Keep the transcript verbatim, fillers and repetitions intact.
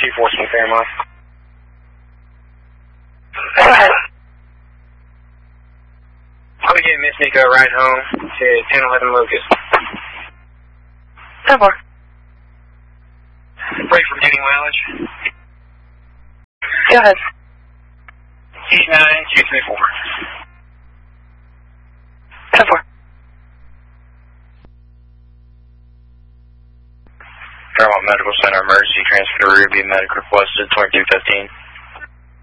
two fourteen Fairmont. Go ahead. I'm going to get Miss Nico right home to ten eleven Locust. ten four. Break for Denny Mileage. Go ahead. eight nine two three four. ten four. Fairmont Medical Center emergency transfer to Ruby, medic requested twenty-two fifteen.